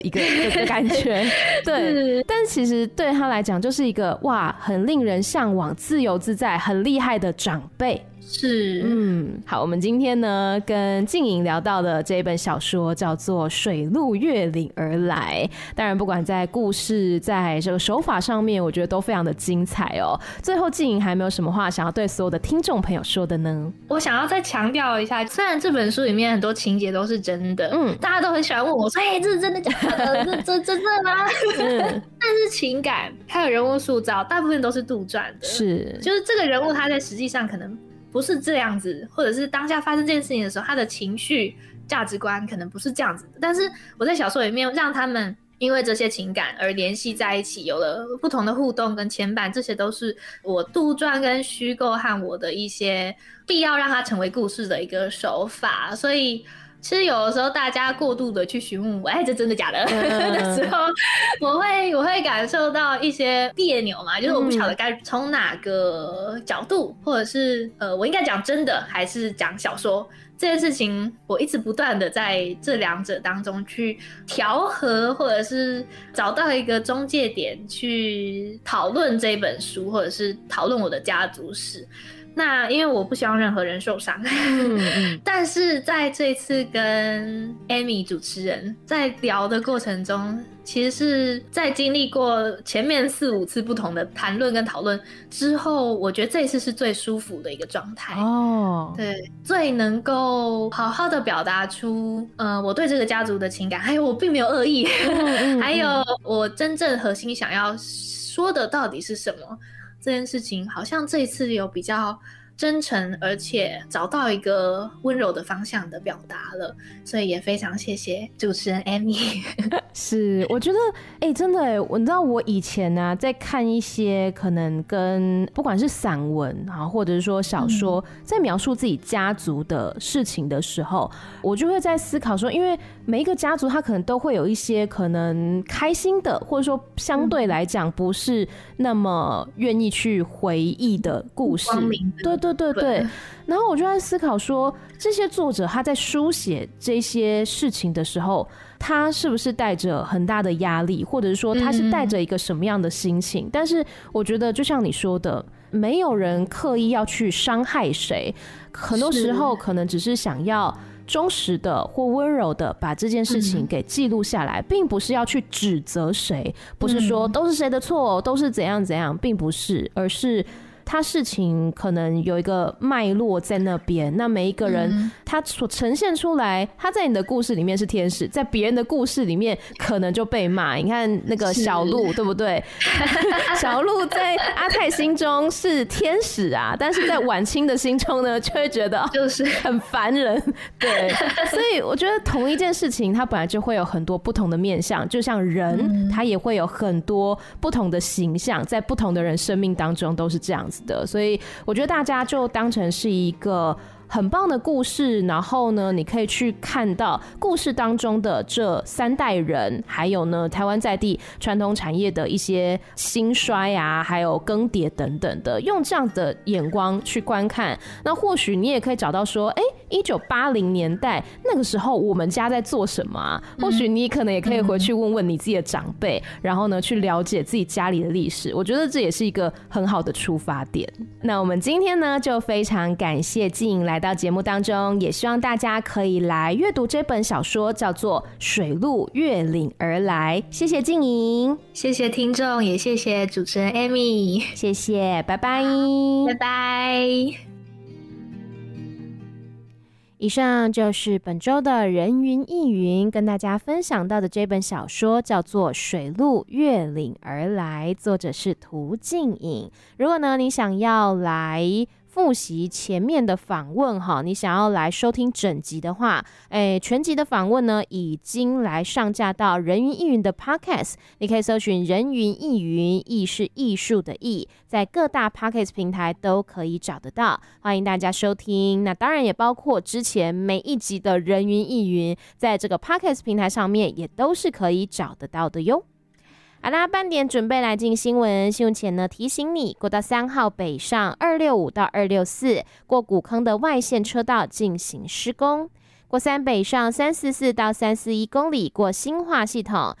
一个感觉。对，但其实对他来讲就是一个哇，很令人向往、自由自在、很厉害的长辈。 是， 好，我们今天呢跟静莹聊到的这一本小说叫做《水路月岭而来》，当然不管在故事在这个手法上面，我觉得都非常的精彩哦。最后静莹还没有什么话想要对所有的听众朋友说的呢？ 我想要再强调一下，虽然这本书里面很多情节都是真的，大家都很喜欢问我说，这是真的假的？这真的吗？但是情感还有人物塑造大部分都是杜撰的， 是， 就是这个人物他在实际上可能不是这样子，或者是当下发生这件事情的时候，他的情绪价值观可能不是这样子的，但是我在小说里面让他们因为这些情感而联系在一起，有了不同的互动跟牵绊，这些都是我杜撰跟虚构和我的一些必要让它成为故事的一个手法。所以其实有的时候大家过度的去询问我，这真的假的的时候，我会感受到一些别扭嘛，就是我不晓得该从哪个角度，或者是我应该讲真的还是讲小说这件事情，我一直不断的在这两者当中去调和，或者是找到一个中介点去讨论这本书，或者是讨论我的家族史。那因为我不希望任何人受伤，但是在这次跟 Amy 主持人在聊的过程中，其实是在经历过前面4-5次不同的谈论跟讨论之后，我觉得这一次是最舒服的一个状态哦。对，最能够好好的表达出我对这个家族的情感，还有我并没有恶意，还有我真正核心想要说的到底是什么。这件事情好像这一次有比较真诚，而且找到一个温柔的方向的表达了，所以也非常谢谢主持人 Amy。 是，我觉得真的你知道我以前呢在看一些可能跟不管是散文或者是说小说，在描述自己家族的事情的时候，我就会在思考说，因为每一个家族他可能都会有一些可能开心的，或者说相对来讲不是那么愿意去回忆的故事，对，然后我就在思考说，这些作者他在书写这些事情的时候，他是不是带着很大的压力，或者是说他是带着一个什么样的心情？但是我觉得就像你说的，没有人刻意要去伤害谁，很多时候可能只是想要忠实的或温柔的把这件事情给记录下来，并不是要去指责谁，不是说都是谁的错，都是怎样怎样，并不是，而是他事情可能有一个脉络在那边，那每一个人他所呈现出来，他在你的故事里面是天使，在别人的故事里面可能就被骂。你看那个小鹿对不对？小鹿在阿泰心中是天使啊，但是在晚清的心中呢，就会觉得就是很烦人。对，所以我觉得同一件事情它本来就会有很多不同的面向，就像人他也会有很多不同的形象，在不同的人生命当中都是这样子的，所以我觉得大家就当成是一个很棒的故事，然后呢你可以去看到故事当中的这3代人，还有呢台湾在地传统产业的一些兴衰啊，还有更迭等等的，用这样的眼光去观看，那或许你也可以找到说1980年代那个时候我们家在做什么啊，或许你可能也可以回去问问你自己的长辈，然后呢去了解自己家里的历史，我觉得这也是一个很好的出发点。那我们今天呢就非常感谢静莹来到节目当中，也希望大家可以来阅读这本小说，叫做《水路月岭而来》。谢谢静莹， 谢谢听众，也谢谢主持人 Amy， 谢谢，拜拜， 拜拜。 以上就是本周的人云亦云，跟大家分享到的这本小说叫做《水路月岭而来》，作者是涂静颖。如果呢你想要来复习前面的访问哈，你想要来收听整集的话，全集的访问呢已经来上架到人云亦云的 Podcast， 你可以搜寻人云亦云，亦是艺术的艺，在各大 Podcast 平台都可以找得到，欢迎大家收听。那当然也包括之前每一集的人云亦云，在这个 Podcast 平台上面也都是可以找得到的哟。好啦，半点准备来进新闻。新闻前呢，提醒你，国道3号北上265到264过古坑的外线车道进行施工。 国三北上344到341公里过新化系统，